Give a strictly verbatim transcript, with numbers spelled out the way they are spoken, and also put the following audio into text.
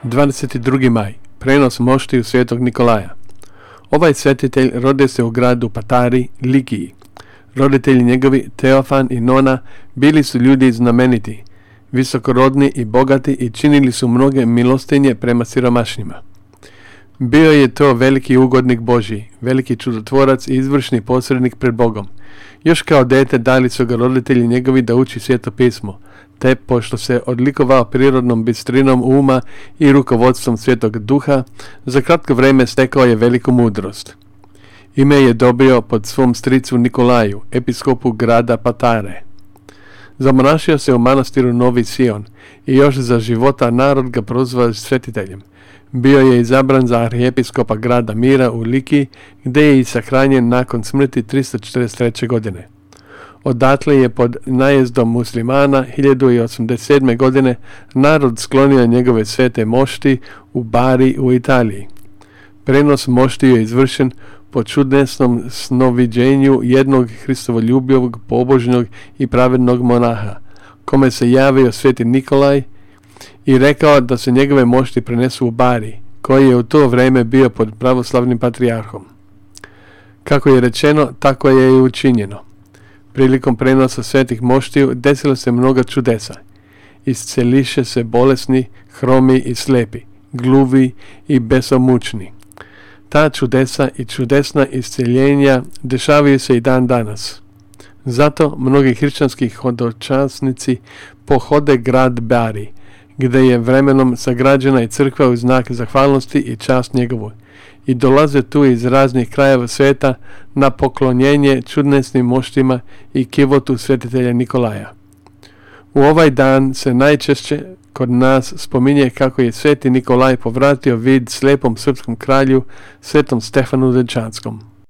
dvadeset drugi maj. Prenos moštiju svetog Nikolaja. Ovaj svetitelj rodio se u gradu Patari, Likiji. Roditelji njegovi, Teofan i Nona, bili su ljudi znameniti, visokorodni i bogati i činili su mnoge milostinje prema siromašnjima. Bio je to veliki ugodnik Božji, veliki čudotvorac i izvršni posrednik pred Bogom. Još kao dete dali su ga roditelji njegovi da uči sveto pismo, te pošto se odlikovao prirodnom bistrinom uma i rukovodstvom Svetog Duha, za kratko vrijeme stekao je veliku mudrost. Ime je dobio pod svom stricu Nikolaju, episkopu grada Patare. Zamonašio se u manastiru Novi Sion i još za života narod ga prozvao svetiteljem. Bio je izabran za arhijepiskopa grada Mira u Liki, gdje je i sahranjen nakon smrti tristo četrdeset treće. godine. Odatle je pod najezdom muslimana hiljadu osamdeset sedme. godine narod sklonio njegove svete mošti u Bari u Italiji. Prenos moštiju je izvršen po čudesnom snoviđenju jednog hristovoljubivog, pobožnog i pravednog monaha, kome se javio sveti Nikolaj i rekao da se njegove mošti prenesu u Bari, koji je u to vrijeme bio pod pravoslavnim patrijarhom. Kako je rečeno, tako je i učinjeno. Prilikom prenosa svetih moštiju desilo se mnoga čudesa. Isceliše se bolesni, hromi i slepi, gluvi i besomučni. Ta čudesa i čudesna isceljenja dešavaju se i dan danas. Zato mnogi hrišćanski hodočasnici pohode grad Bari, gdje je vremenom sagrađena i crkva u znak zahvalnosti i čast njegovu, i dolaze tu iz raznih krajeva sveta na poklonjenje čudesnim moštima i kivotu svetitelja Nikolaja. U ovaj dan se najčešće kod nas spominje kako je sveti Nikolaj povratio vid slijepom srpskom kralju, svetom Stefanu Dečanskom.